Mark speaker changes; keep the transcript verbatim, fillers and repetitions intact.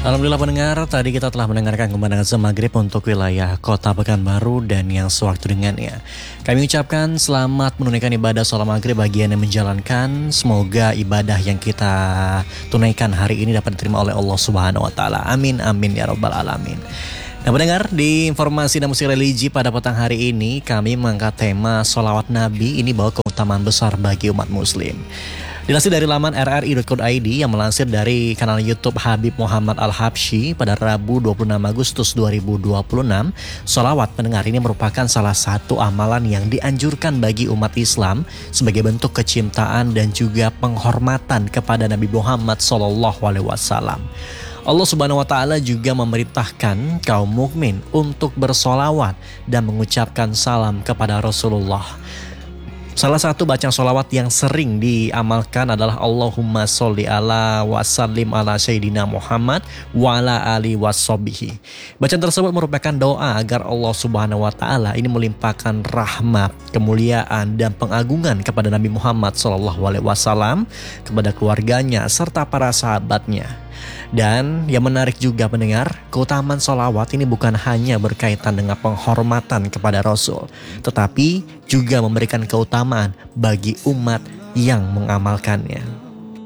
Speaker 1: Alhamdulillah pendengar, tadi kita telah mendengarkan kemenangan semaghrib untuk wilayah Kota Pekanbaru dan yang sewaktu dengannya. Kami ucapkan selamat menunaikan ibadah sholat maghrib bagi yang menjalankan. Semoga ibadah yang kita tunaikan hari ini dapat diterima oleh Allah Subhanahu Wa Taala. Amin, amin ya Rabbal Alamin. Nah pendengar, di informasi dan musik religi pada petang hari ini kami mengangkat tema sholawat Nabi ini bawa keutamaan besar bagi umat muslim. Dilansir dari laman r r i dot co dot i d yang melansir dari kanal YouTube Habib Muhammad Al-Habsyi pada Rabu dua puluh enam Agustus dua ribu dua puluh enam, sholawat pendengar ini merupakan salah satu amalan yang dianjurkan bagi umat Islam sebagai bentuk kecintaan dan juga penghormatan kepada Nabi Muhammad shallallahu alaihi wasallam. Allah Subhanahu wa Ta'ala juga memerintahkan kaum mukmin untuk bersolawat dan mengucapkan salam kepada Rasulullah. Salah satu bacaan sholawat yang sering diamalkan adalah Allahumma sholli ala wa sallim ala Sayyidina Muhammad wa ala ali wassobihi. Bacaan tersebut merupakan doa agar Allah Subhanahu wa Ta'ala ini melimpahkan rahmat, kemuliaan dan pengagungan kepada Nabi Muhammad shallallahu alaihi wasallam, kepada keluarganya serta para sahabatnya. Dan yang menarik juga pendengar, keutamaan sholawat ini bukan hanya berkaitan dengan penghormatan kepada Rasul, tetapi juga memberikan keutamaan bagi umat yang mengamalkannya.